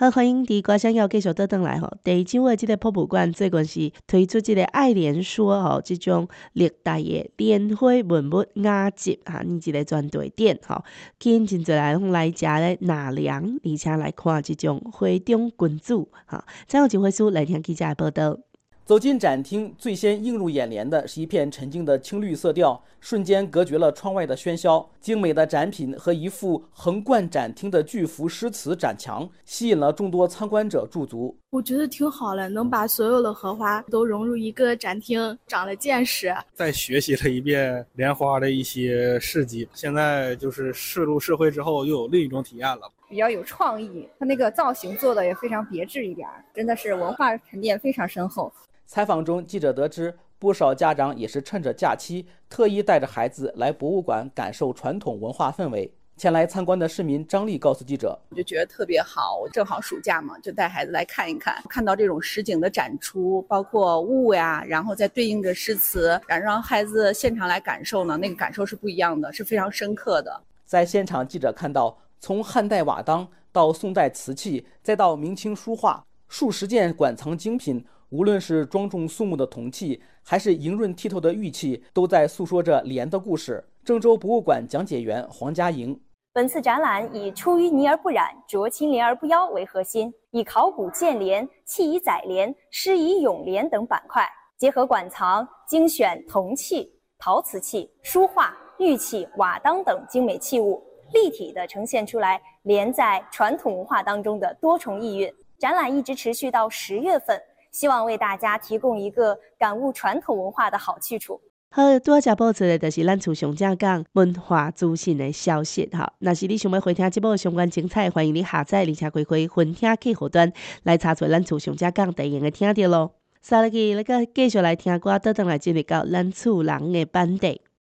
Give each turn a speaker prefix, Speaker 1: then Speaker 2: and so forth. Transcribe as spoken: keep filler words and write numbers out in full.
Speaker 1: 好，欢迎伫歌声要继续倒转来吼。第一场的即个博物馆最近是推出即个爱莲说吼，即种历代的莲花文物雅集哈，呢一个专题展吼，吸引真侪人拢来遮咧纳凉，而且来看即种花中君主哈。再有一回书来听记者的报道。
Speaker 2: 走进展厅，最先映入眼帘的是一片沉静的青绿色调，瞬间隔绝了窗外的喧嚣。精美的展品和一幅横贯展厅的巨幅诗词展墙，吸引了众多参观者驻足。
Speaker 3: 我觉得挺好的，能把所有的荷花都融入一个展厅，长了见识。
Speaker 4: 再学习了一遍莲花的一些事迹，现在就是涉入社会之后，又有另一种体验了。
Speaker 5: 比较有创意，它那个造型做的也非常别致一点，真的是文化沉淀非常深厚。
Speaker 2: 采访中，记者得知，不少家长也是趁着假期，特意带着孩子来博物馆感受传统文化氛围。前来参观的市民张丽告诉记者：“
Speaker 6: 我就觉得特别好，我正好暑假嘛，就带孩子来看一看，看到这种实景的展出，包括物呀，然后再对应着诗词，然后让孩子现场来感受呢，那个感受是不一样的，是非常深刻的。”
Speaker 2: 在现场，记者看到，从汉代瓦当到宋代瓷器，再到明清书画，数十件馆藏精品。无论是庄重肃穆的铜器，还是莹润剔透的玉器，都在诉说着莲的故事。郑州博物馆讲解员黄佳莹：
Speaker 7: 本次展览以出淤泥而不染，濯清涟而不妖为核心，以考古建莲、器以载莲、诗以咏莲等板块，结合馆藏精选铜器、陶瓷器、书画、玉器、瓦当等精美器物，立体地呈现出来莲在传统文化当中的多重意蕴。展览一直持续到十月份。希望为大家提供一个感悟传统文化的好去处。
Speaker 1: 好，拄则报出的就是咱厝上正讲文化资讯的消息哈。若是你想要回听节目相关精彩，欢迎你下载而且开开分听客户端来查找咱厝上正讲，就用会听到咯。下落去，那个继续来听歌，倒转来进入到咱厝人的版地。